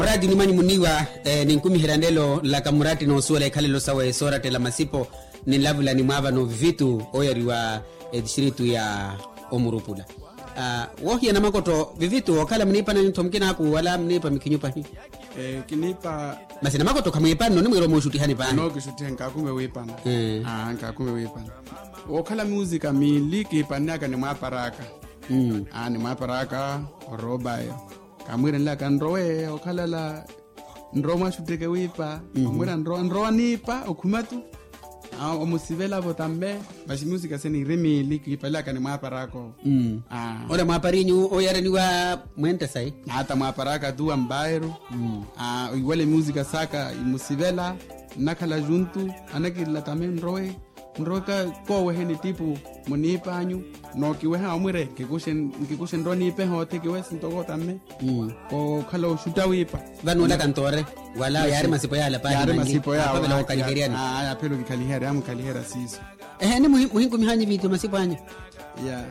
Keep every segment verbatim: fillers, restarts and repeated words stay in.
Radio ni mani muniwa eh, ni nkumi hirandelo la kamurati no suela ikalelo sawa sora tela masipo ni lavula ni mwava no vitu oyariwa eh, distritu ya Omurupula. Ah uh, wohia na makoto vivitu wakala mnipa na ntomkina haku wala mnipa mikinyupa hi. Eh kinipa basi na makoto kama ipano ni mwiro moshuti hani pa. No kishuti nkakume wepana. Mm. Ah nkakume wepana. Wakala muzika miliki panaka ni mwaparaka. Mm. Ah ni mwaparaka robayo. Kamwira nla kanrowe okhala la ndroma shuteke wipa kamwira ndro ndro nipa okumatu ah omusivela botambe basi musica seni remili kipala kana maparako mm ah ora maparinyu oyare niwa mwente sai hata maparaka tu ambairo mm ah iwale musica saka musivela nakala juntu anakila tamen ndroe ndroka kowe heni tipu munipa anyu no kiwe ha omwire kikushen kikushen ndoni pe hote kiwe sintogo tamme mm ko khalo shutawipa vanu la kantore wala yare masipo yala pa yare masipo ya wala kaliheriani ah ya pelo kalihera am kalihera siso eh ni muhingu mihanyi vitu masipo anya ya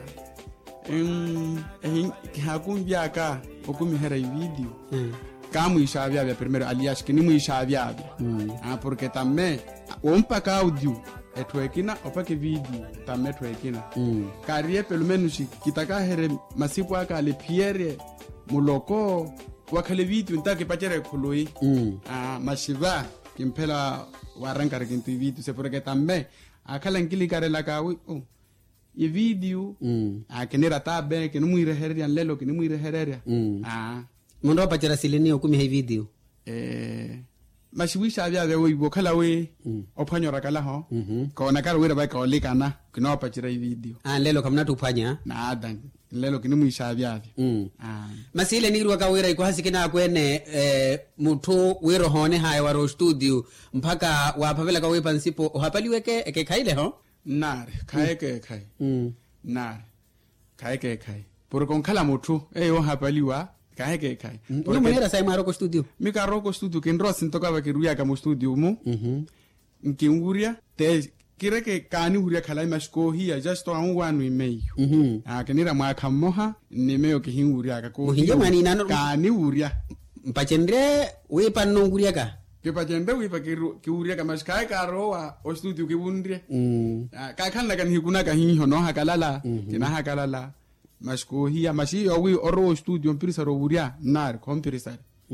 em eh hakumbia ka okumihera video mm kamu ishavya vya primero alias kini mu ishavya mm ah porque tamme ompa ka audio etwekina opake video tamme twekina mm karie pelo menushi kitaka here masipo aka le pierre muloko wakale video ntake pachere khuloi mm ah mashiva kimpela waranga kintu video se porque tamme akala ngili karela ka oh e video mm akenera tabe kinu muire heria lelo kinu muire heria mm ah mundo pachera silini okumi he video eh mashiwisha avya vya wibo kala we mm. opanyora kala ho mhm kona kala wira ba ka olikana kino pachera video ah lelo kamna tupanya na adan lelo kini muisha avya mm ah masile nirwa ka wira iko hasikina kwene eh mutu wiro hone haya waro studio mpaka wapavela ka wepa nsipo ohapaliweke eke kaile ho nare kaeke kai mm nare kaeke kai por con kala mutu eh ohapaliwa kaeke kai por manera sai maroko studio mi karoko studio kin ros ntoka ba kiruya kama studio mu mhm nkiunguria te kireke kani huria kala mashko hiya just to an wanu imei mhm ah kenira mwa kamoha nimeyo kihinguria ka ko hinje mani nano kani huria mpachendre we panonguria ka ke pachendre we pa kiruria kama skai karoa o studio kibundre mhm ka kana kan hikuna ka hinho no hakalala kina hakalala mashko hiya mashi owi oro studio mpirisa roburia nar kompirisa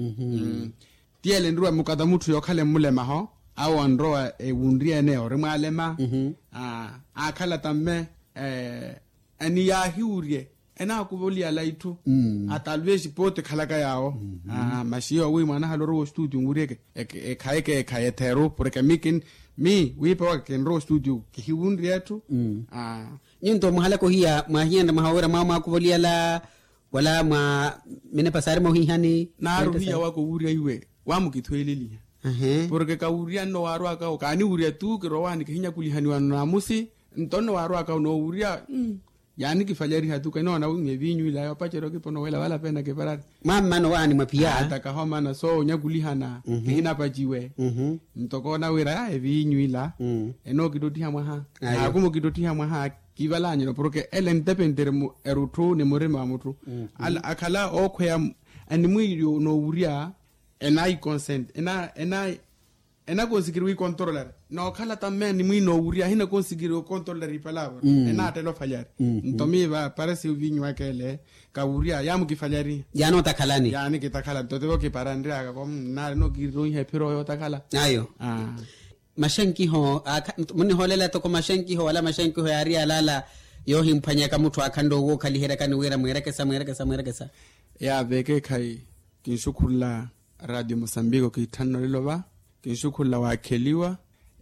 mhm tiele ndruwa mukada mutu yokhale mulema ho awu ndroa e wundria ne orimwalema mhm ah akhala tamme eh ani ya hiurie ena kubolia laitu atalveshi pote khalaka yao ah mashi owi mwana haloro studio ngureke e khaeke khayethero porque mikin mi wipa ken ro studio kihiwundria tu ah nyinto mahala ko hiya mahienda mahawera mama kuvolia la wala ma mene pasare mo hihani naru hiya wako uria iwe wamukithwelelia ehe porque ka uria no waru aka ka ni uria tu kirowani kihinya kulihani wa namusi ntono waru aka no uria yani kifajari hatu kana na unye vinyu ila yapachero kipono wala wala penda keparati mama no wani mapia ataka homa na so nyakulihana kihina pajiwe mhm ntokona wira e vinyu ila eno kidotia mwaha akumo kidotia mwaha kivalanye no porque elen dependere mu erutu ne murema mutu al akala okhya ani muyo no uria enai consent ena enai ena consigiri controller no kala tamme ni muino uria hina consigiri controller ipalava ena telo fallari ntomi va parece vinyo akele ka uria yamu kifallari ya no takalani yani kitakala totebo ki parandria ka kom na no giro he pero yo takala ayo ah mashenki ho muni holela to ko mashenki ho wala mashenki ho yari alala yo himpanya ka mutu akando wo kalihera kan wera mwereke sa mwereke sa mwereke sa ya veke kai kinshukula radio Mosambiko kitanno liloba kinshukula wakeliwa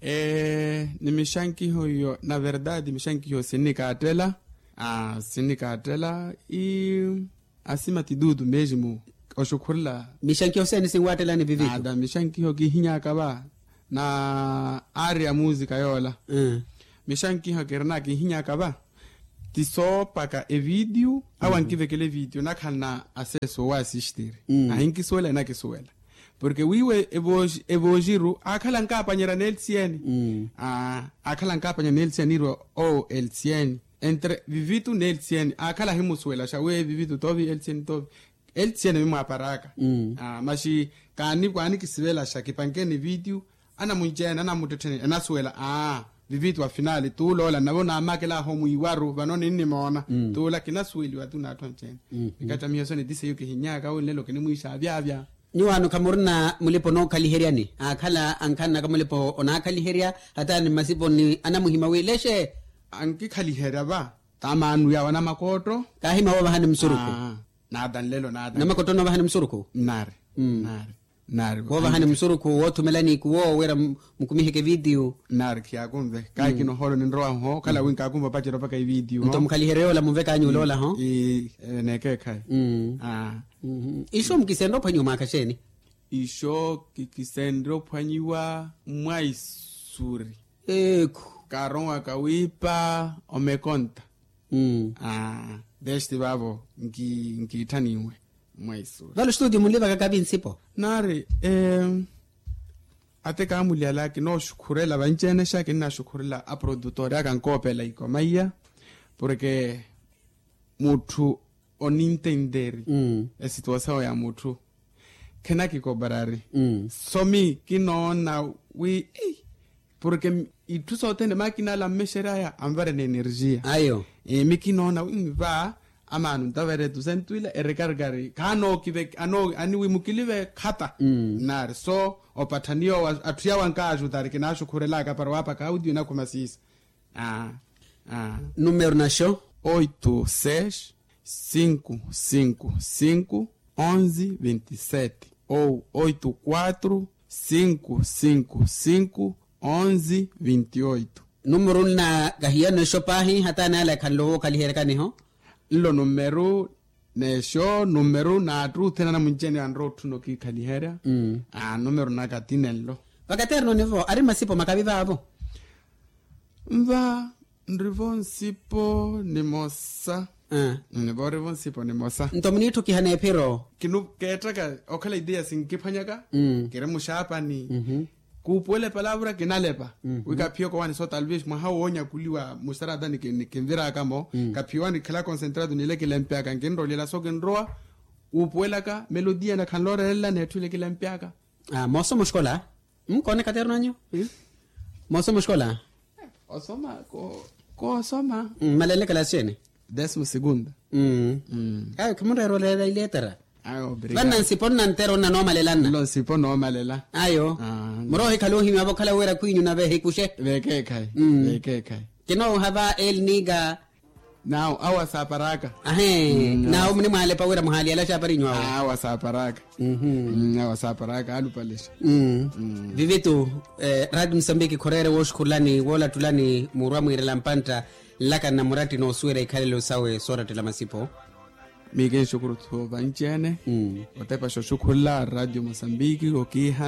eh nimeshanki hoyo na verdade mishanki ho sinika atela ah sinika atela i asima tidudu mejimu oshukula mishanki ho seni singwatela ni vivitu ada mishanki ho gihinya kaba na area muzika yola mm. mishanki ho kerna gihinya kaba tiso paka e video mm. awankive kele video nakana aseso wasishtiri mm. ahinki sola na kisola porque wiwe evoji evojiru akhala nkapa nyera nelsieni mm. ah akhala nkapa nyera nelsieni ro o elsieni entre vivitu nelsieni akhala himuswela shawe vivitu tovi elsieni tovi el tiene mi aparaka Mm. ah mashi kani kwani kisivela shaki pankeni video ana munjena ana mutotene ana suela ah vivitu wa finali tu lola nabona amake la homu iwaru banone nini maona Mm. tu la kina sueli wa tu na tonchen Mm. mikata miyo sone dise yuke hinyaka au lelo kini muisha bya bya nyuano kamurna mulipo no kaliheria ni akala ankana kamulipo ona kaliheria hata ni masipo ni ana muhima weleshe anki khalihera ba tamanu ya wana makoto kahima wa bahani msuruku ah nadan lelo nadan na makoto no bahani msuruku nare Mm. nare nare wa bahani msuruku wotu melani kuwo wera mkumihike video nare kia kumbe kai kino holo ni nroa ho kala winka kumba pachiro paka i video nto mkalihereo la muveka anyu lola ho i neke kai mm ah Mhm. isho mkisendo panyo makasheni isho kikisendro pwanyiwa mwaisuri eku karon akawipa omekonta mm ah deshti babo nki nkitaniwe mwaisuri valo studio muliva kakabinsipo nare eh ate ka mulia laki no shukurela banchene shaki na shukurela a produtora kan kopela ikomaya porque mutu onintenderi mm e situação ya mutu kena kikobarari mm somi kinona wi eh, porque ituso tende makina la mesheraya amvare ne energia ayo e mikinona wi va amanu tavere tu sentuila e recargari kano kive ano ani wi mukilive khata Mm. nar so opathanio atuya wanka ajudar kina shukurela ka parwapa ka audio na kumasisa ah ah número na show oito seis cinco cinco cinco onze vinte e sete ou oito quatro cinco cinco cinco onze vinte e oito. número na gahia na show pahi hata na la kanlo kalihere kani ho Lo numero nesho numero na tru tena na munjeni andro tuno ki kalihera mm ah numero na katinello vakaterno nivo ari masipo makaviva avo mva ndrivonsipo ni mosa ah ni borivonsipo ni mosa nto mnitu kihane piro kinu ketaka okala idea sinkipanyaka mm kere mushapa ni mhm kupuele palabra kinalepa wika pio kwa ni so talvez ma hawonya kuliwa mustarada ni kin kinvira kamo kapio ni kala concentrado ni leke lempia kan kinro lela so kinroa upuela ka melodia na kanlora lela ne tule kilempia ka ah moso mushkola mkone katerno anyo moso mushkola osoma ko ko soma mm malele kala shene décimo segunda mm mm ayo kamunda ro le letera ayo obrigado vanna sipon nan tero na no malelana lo sipo no malela ayo ah moro he kalo himi abo kala wera kwinyu na ve kushe veke kai Mm. veke kai kino hava el niga now awa saparaka ahe na umni mahale pa wera mahali ala chapari nywa awa saparaka mhm mm awa saparaka alu palisha mm vivitu eh, radio msambiki korere wosh kulani wola tulani murwa mwire lampanta laka na murati no suere ikalelo sawe sora tela masipo mige shukuru tu banchene mm otepa shukuru la radio Mozambique okiha